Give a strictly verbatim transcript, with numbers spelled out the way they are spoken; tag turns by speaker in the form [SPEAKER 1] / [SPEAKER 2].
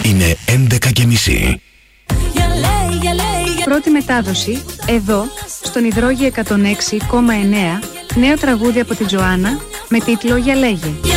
[SPEAKER 1] Είναι έντεκα και μισή.
[SPEAKER 2] Πρώτη μετάδοση, εδώ, στον Υδρόγειο εκατόν έξι κόμμα εννέα, νέο τραγούδι από την Τζοάννα, με τίτλο «Για λέγε».